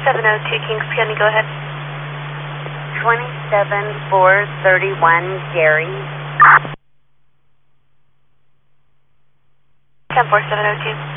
24702 Kings County, go ahead. 27431 Gary. 104,702.